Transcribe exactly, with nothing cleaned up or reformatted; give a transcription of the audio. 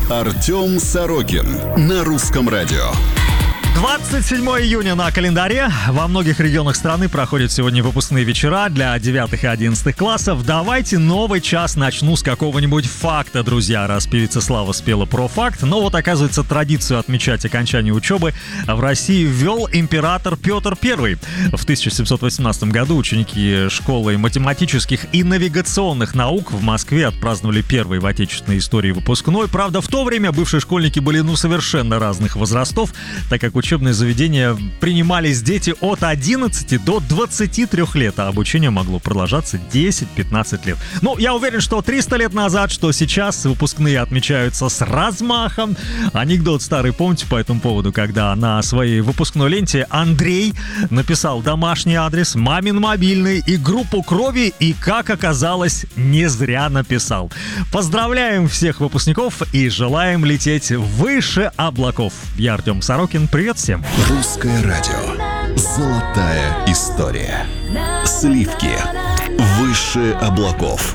Артем Сорокин на Русском радио. двадцать седьмое июня на календаре. Во многих регионах страны проходят сегодня выпускные вечера для девятых и одиннадцатых классов. Давайте новый час начну с какого-нибудь факта, друзья, раз певица Слава спела про факт. Но вот, оказывается, традицию отмечать окончание учебы в России ввел император Петр Первый. В тысяча семьсот восемнадцатом году ученики школы математических и навигационных наук в Москве отпраздновали первый в отечественной истории выпускной. Правда, в то время бывшие школьники были ну совершенно разных возрастов, так как учебные заведения принимались дети от одиннадцати до двадцати трёх лет, а обучение могло продолжаться десять-пятнадцать лет. Ну, я уверен, что триста лет назад, что сейчас выпускные отмечаются с размахом. Анекдот старый помните по этому поводу, когда на своей выпускной ленте Андрей написал домашний адрес, мамин мобильный и группу крови, и, как оказалось, не зря написал. Поздравляем всех выпускников и желаем лететь выше облаков. Я Артем Сорокин, привет всем. Русское радио. Золотая история. Сливки. Выше облаков.